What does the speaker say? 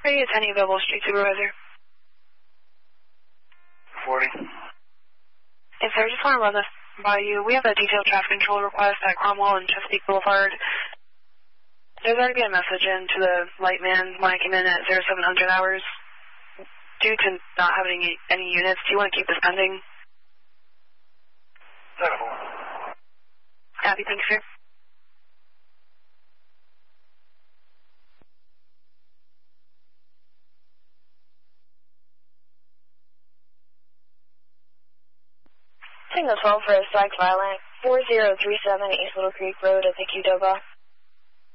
Radio 10 available, Street Supervisor. 40. Yes, sir, just want to run this by you. We have a detailed traffic control request at Cromwell and Chesapeake Boulevard. There's already been a message in to the light man when I came in at 0700 hours. Due to not having any units, do you want to keep this pending? Happy, thank you, sir. Signal 12 for a strike violent, 4037 East Little Creek Road at the Qdoba.